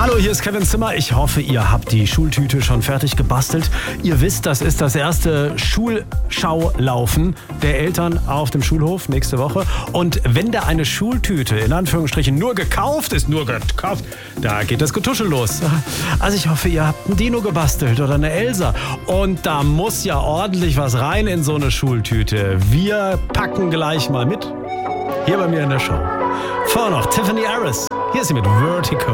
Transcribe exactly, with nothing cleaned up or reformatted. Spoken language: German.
Hallo, hier ist Kevin Zimmer. Ich hoffe, ihr habt die Schultüte schon fertig gebastelt. Ihr wisst, das ist das erste Schulschaulaufen der Eltern auf dem Schulhof nächste Woche. Und wenn da eine Schultüte in Anführungsstrichen nur gekauft ist, nur gekauft, da geht das Getuschel los. Also ich hoffe, ihr habt einen Dino gebastelt oder eine Elsa. Und da muss ja ordentlich was rein in so eine Schultüte. Wir packen gleich mal mit. Hier bei mir in der Show. Vorher noch Tiffany Harris. Hier ist sie mit Vertigo.